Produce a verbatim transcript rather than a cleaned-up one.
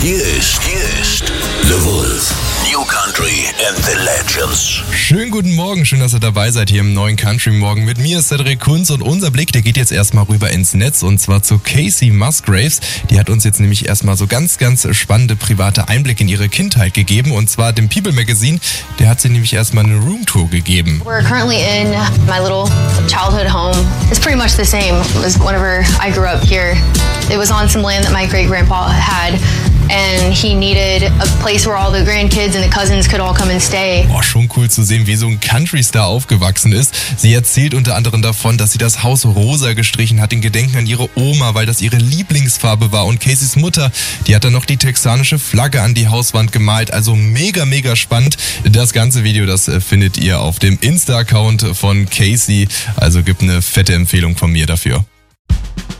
Hier ist, hier ist The Wolf. New Country and the Legends. Schönen guten Morgen, schön, dass ihr dabei seid hier im neuen Country Morgen. Mit mir ist Cedric Kunz und unser Blick, der geht jetzt erstmal rüber ins Netz und zwar zu Kacey Musgraves. Die hat uns jetzt nämlich erstmal so ganz, ganz spannende private Einblicke in ihre Kindheit gegeben und zwar dem People Magazine. Der hat sie nämlich erstmal eine Roomtour gegeben. We're currently in my little childhood home. It's pretty much the same as whenever I grew up here. It was on some land that my great-grandpa had. And he needed a place where all the grandkids and the cousins could all come and stay. Boah, schon cool zu sehen, wie so ein Country-Star aufgewachsen ist. Sie erzählt unter anderem davon, dass sie das Haus rosa gestrichen hat in Gedenken an ihre Oma, weil das ihre Lieblingsfarbe war. Und Kaceys Mutter, die hat dann noch die texanische Flagge an die Hauswand gemalt. Also mega, mega spannend. Das ganze Video, das findet ihr auf dem Insta-Account von Kacey. Also gibt eine fette Empfehlung von mir dafür.